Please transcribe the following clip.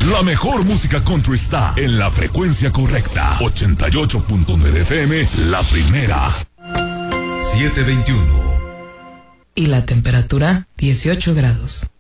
La mejor música country está en la frecuencia correcta. 88.9 FM, la primera. 721. Y la temperatura, 18 grados.